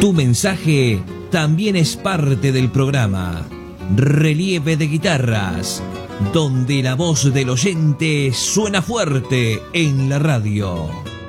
Tu mensaje también es parte del programa Relieve de Guitarras, donde la voz del oyente suena fuerte en la radio.